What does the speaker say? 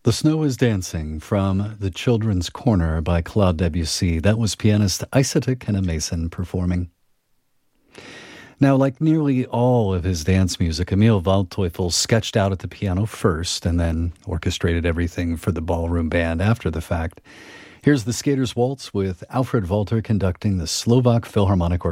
The Snow is Dancing from The Children's Corner by Claude Debussy. That was pianist Isata Kenna-Mason performing. Now, like nearly all of his dance music, Emil Waldteufel sketched out at the piano first and then orchestrated everything for the ballroom band after the fact. Here's the Skater's Waltz with Alfred Walter conducting the Slovak Philharmonic Orchestra.